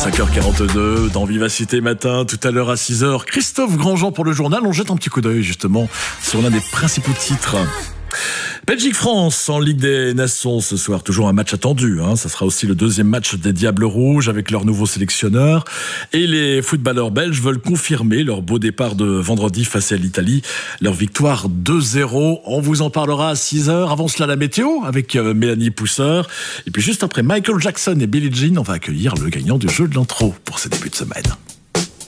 5h42 dans Vivacité Matin, tout à l'heure à 6h. Christophe Grandjean pour le journal. On jette un petit coup d'œil justement sur l'un des principaux titres. Belgique-France en Ligue des Nations ce soir, toujours un match attendu. Ça sera aussi le deuxième match des Diables Rouges avec leur nouveau sélectionneur. Et les footballeurs belges veulent confirmer leur beau départ de vendredi face à l'Italie. Leur victoire 2-0. On vous en parlera à 6h. Avant cela, la météo avec Mélanie Pousseur. Et puis juste après Michael Jackson et Billie Jean, on va accueillir le gagnant du jeu de l'intro pour ce début de semaine.